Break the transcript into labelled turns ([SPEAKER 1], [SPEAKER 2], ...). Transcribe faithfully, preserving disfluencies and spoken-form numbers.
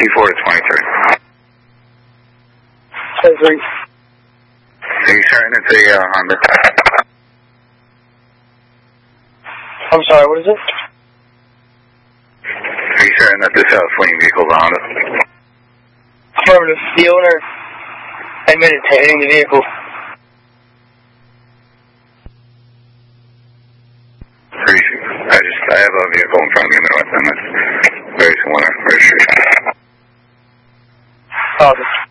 [SPEAKER 1] T four to twenty-three.
[SPEAKER 2] twenty-three.
[SPEAKER 1] Are you certain it's a uh, Honda?
[SPEAKER 2] I'm sorry, what is it?
[SPEAKER 1] Are you certain that this uh, fleeing vehicle is a Honda?
[SPEAKER 2] Affirmative. The owner admitted to hitting the vehicle.
[SPEAKER 1] Appreciate it. I just, I have a vehicle in front of me in the north end that's very similar registration.
[SPEAKER 2] Awesome.